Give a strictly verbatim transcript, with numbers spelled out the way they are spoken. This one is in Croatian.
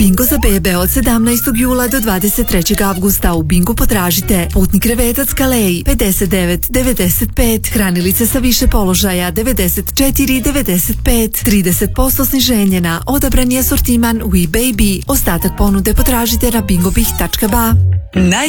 Bingo za bebe od sedamnaestog jula do dvadeset trećeg avgusta. U Bingu potražite putni krevetac Calais pedeset devet devedeset pet, hranilice sa više položaja devedeset četiri devedeset pet, trideset posto sniženje na odabrani asortiman We Baby. Ostatak ponude potražite na bingobih tačka ba.